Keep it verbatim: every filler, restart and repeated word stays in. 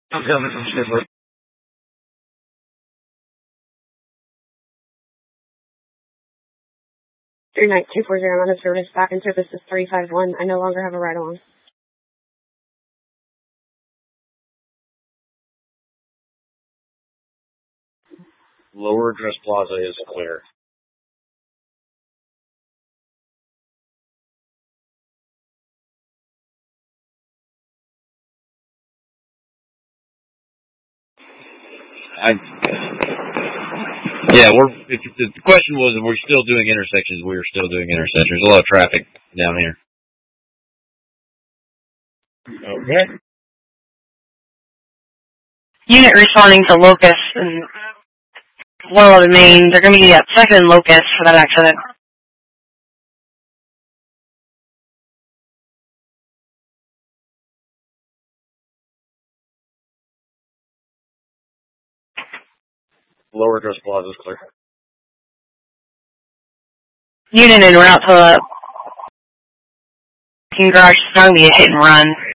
I'm coming from Stifler. three nine two four zero, I'm out of service. Back in service is three five one. I no longer have a ride along. Lower Address Plaza is clear. I, yeah, we're. If the question was, if we're still doing intersections, we're still doing intersections. There's a lot of traffic down here. Okay. Unit responding to Locust and one eleven Main. They're going to be at second and Locust for that accident. Lower Address Plaza is clear. Unit en route to the parking garage. It's going to be a hit and run.